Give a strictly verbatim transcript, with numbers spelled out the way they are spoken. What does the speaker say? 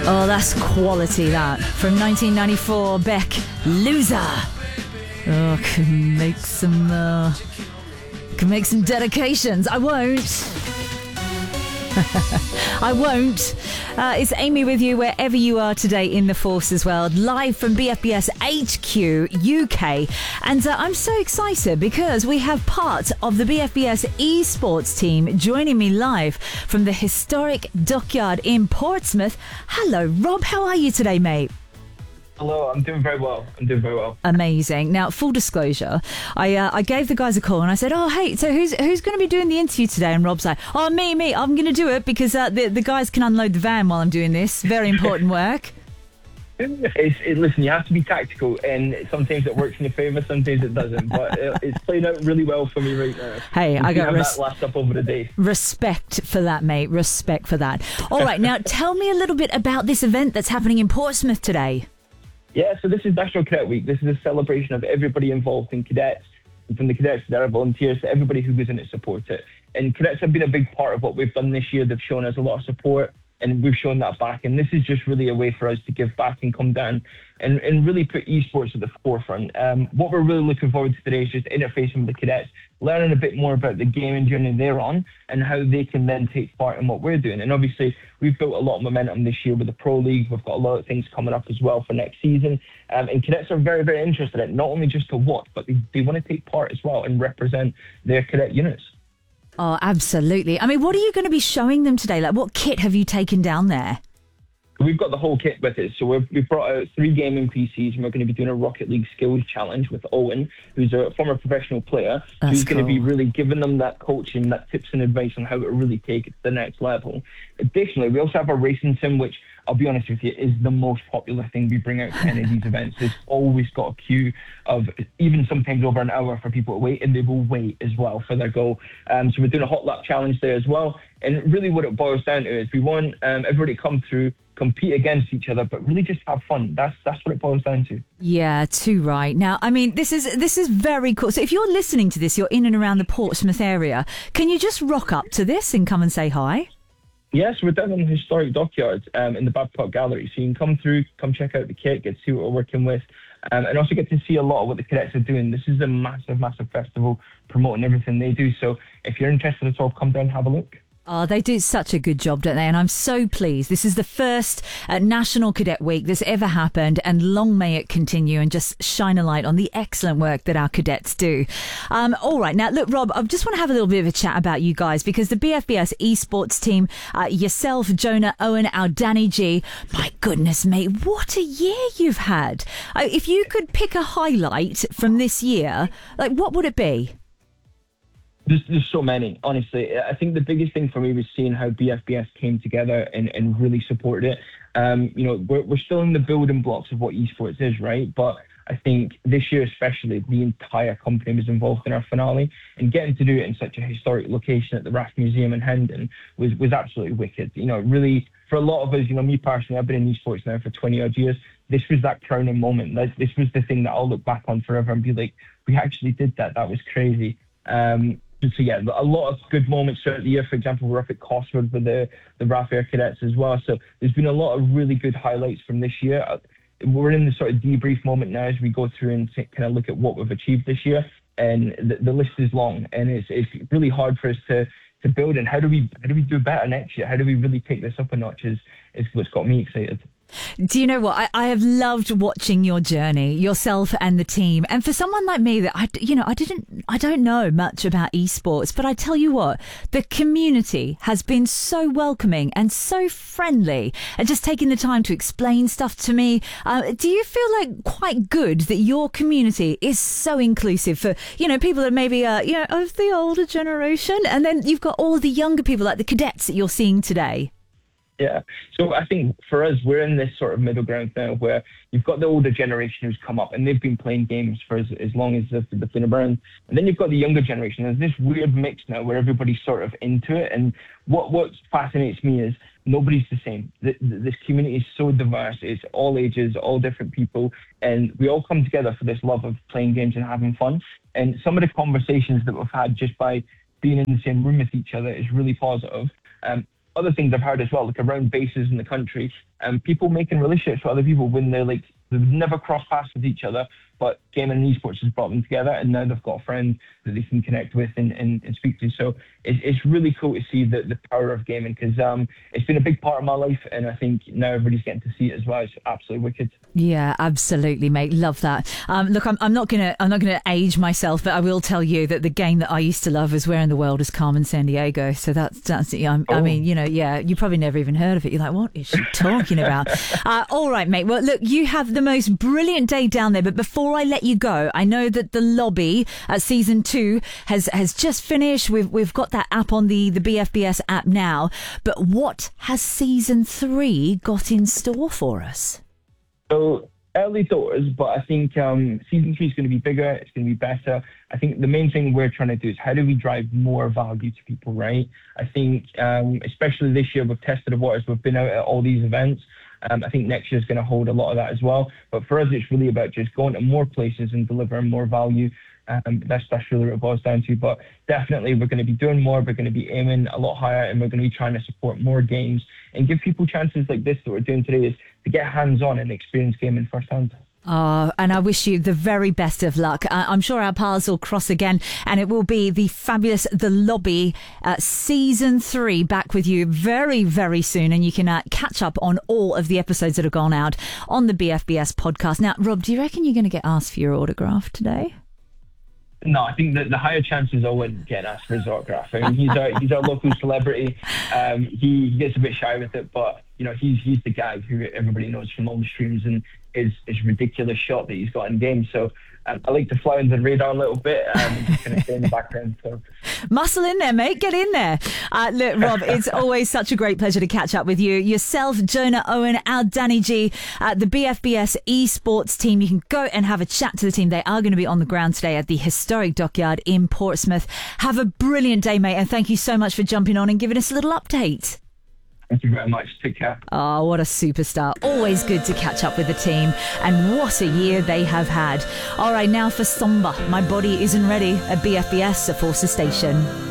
Oh, that's quality, that. From nineteen ninety-four, Beck, Loser. Oh, can make some, uh, can make some dedications. I won't. I won't. Uh, it's Amy with you wherever you are today in the Force as well, live from B F B S H Q U K. And uh, I'm so excited because we have part of the B F B S esports team joining me live from the historic dockyard in Portsmouth. Hello, Rob. How are you today, mate? Hello, I'm doing very well. I'm doing very well. Amazing. Now, full disclosure, I uh, I gave the guys a call and I said, oh, hey, so who's who's going to be doing the interview today? And Rob's like, oh, me, me. I'm going to do it because uh, the, the guys can unload the van while I'm doing this. Very important work. It's, it, listen, you have to be tactical, and sometimes it works in your favour, sometimes it doesn't. But it, it's played out really well for me right now. Hey, I got res- that last up over the day. Respect for that, mate. Respect for that. All right, now tell me a little bit about this event that's happening in Portsmouth today. Yeah, so this is National Cadet Week. This is a celebration of everybody involved in cadets, from the cadets to their volunteers to everybody who goes in to support it. And cadets have been a big part of what we've done this year. They've shown us a lot of support, and we've shown that back. And this is just really a way for us to give back and come down and, and really put esports at the forefront. Um, what we're really looking forward to today is just interfacing with the cadets, learning a bit more about the gaming journey they're on and how they can then take part in what we're doing. And obviously, we've built a lot of momentum this year with the Pro League. We've got a lot of things coming up as well for next season. Um, and cadets are very, very interested in it, not only just to watch, but they, they want to take part as well and represent their cadet units. Oh, absolutely. I mean, what are you going to be showing them today? Like, what kit have you taken down there? We've got the whole kit with it. So we've, we've brought out three gaming P Cs, and we're going to be doing a Rocket League skills challenge with Owen, who's a former professional player, That's who's going cool. to be really giving them that coaching, that tips and advice on how to really take it to the next level. Additionally, we also have a racing sim, which I'll be honest with you, is the most popular thing we bring out to any of these events. There's always got a queue of even sometimes over an hour for people to wait, and they will wait as well for their goal. Um, so we're doing a hot lap challenge there as well. And really what it boils down to is we want um, everybody to come through, compete against each other, but really just have fun. That's that's what it boils down to. Yeah, too right. Now, I mean, this is this is very cool. So if you're listening to this, you're in and around the Portsmouth area, can you just rock up to this and come and say hi? Yes, we're down on the historic dockyard um, in the Babcock Gallery. So you can come through, come check out the kit, get to see what we're working with, um, and also get to see a lot of what the cadets are doing. This is a massive, massive festival promoting everything they do. So if you're interested at all, come down and have a look. Oh, they do such a good job, don't they? And I'm so pleased. This is the first uh, National Cadet Week that's ever happened, and long may it continue and just shine a light on the excellent work that our cadets do. Um, all right. Now, look, Rob, I just want to have a little bit of a chat about you guys, because the B F B S esports team, uh, yourself, Jonah, Owen, our Danny G, my goodness, mate, what a year you've had. Uh, if you could pick a highlight from this year, like, what would it be? There's, there's so many, honestly. I think the biggest thing for me was seeing how B F B S came together and, and really supported it. Um, you know, we're, we're still in the building blocks of what esports is, right? But I think this year especially, the entire company was involved in our finale, and getting to do it in such a historic location at the R A F Museum in Hendon was, was absolutely wicked. You know, really, for a lot of us, you know, me personally, I've been in esports now for twenty odd years. This was that crowning moment. This was the thing that I'll look back on forever and be like, we actually did that. That was crazy. Um, So yeah, a lot of good moments throughout the year. For example, we're up at Cosford with the, the R A F Air Cadets as well. So there's been a lot of really good highlights from this year. We're in the sort of debrief moment now as we go through and kind of look at what we've achieved this year. And the, the list is long, and it's it's really hard for us to, to build. And how do we how do we do better next year? How do we really take this up a notch is, is what's got me excited. Do you know what? I, I have loved watching your journey, yourself and the team. And for someone like me that I, you know, I didn't, I don't know much about esports, but I tell you what, the community has been so welcoming and so friendly, and just taking the time to explain stuff to me. Uh, do you feel like quite good that your community is so inclusive for, you know, people that maybe are, you know, of the older generation, and then you've got all the younger people like the cadets that you're seeing today? Yeah. So I think for us, we're in this sort of middle ground now where you've got the older generation who's come up and they've been playing games for as, as long as they've, they've been around. And then you've got the younger generation. There's this weird mix now where everybody's sort of into it. And what, what fascinates me is nobody's the same. The, the, this community is so diverse. It's all ages, all different people. And we all come together for this love of playing games and having fun. And some of the conversations that we've had just by being in the same room with each other is really positive. Um, other things I've heard as well, like around bases in the country, and um, people making relationships with other people when they're like, they've never crossed paths with each other, but gaming and esports has brought them together, and now they've got a friend that they can connect with and, and, and speak to. So it's, it's really cool to see the, the power of gaming, because um, it's been a big part of my life, and I think now everybody's getting to see it as well. It's absolutely wicked. Yeah, absolutely, mate. Love that. Um, look, I'm, I'm not gonna I'm not gonna age myself, but I will tell you that the game that I used to love was Where in the World is Carmen Sandiego. So that's that's yeah, oh. I mean, you know, yeah, you probably never even heard of it. You're like, what is she talking about? uh, all right, mate. Well, look, you have the most brilliant day down there. But before I let you go, I know that the lobby at season two has has just finished. We've we've got that app on the the B F B S app now. But what has season three got in store for us? So early doors, but I think um, season three is going to be bigger. It's going to be better. I think the main thing we're trying to do is how do we drive more value to people, right? I think um, especially this year we've tested the waters. We've been out at all these events. Um, I think next year is going to hold a lot of that as well. But for us, it's really about just going to more places and delivering more value. Um, that's that's really what it boils down to. But definitely, we're going to be doing more. We're going to be aiming a lot higher, and we're going to be trying to support more games and give people chances like this that we're doing today, is to get hands-on and experience gaming firsthand. Oh, and I wish you the very best of luck. Uh, I'm sure our paths will cross again, and it will be the fabulous The Lobby uh, season three back with you very, very soon. And you can uh, catch up on all of the episodes that have gone out on the B F B S podcast. Now, Rob, do you reckon you're going to get asked for your autograph today? No, I think that the higher chances are when getting asked for his autograph. I mean, he's our he's our local celebrity. Um, he, he gets a bit shy with it, but you know, he's he's the guy who everybody knows from all the streams and his his ridiculous shot that he's got in games. So um, I like to fly under the radar a little bit and just kind of stay in the background. So muscle in there, mate. Get in there. Uh, look, Rob, it's always such a great pleasure to catch up with you. Yourself, Jonah Owen, our Danny G, uh, the B F B S esports team. You can go and have a chat to the team. They are going to be on the ground today at the historic Dockyard in Portsmouth. Have a brilliant day, mate, and thank you so much for jumping on and giving us a little update. Thank you very much. Take care. Oh, what a superstar. Always good to catch up with the team. And what a year they have had. All right, now for Somba. My Body Isn't Ready at B F B S, a Forces Station.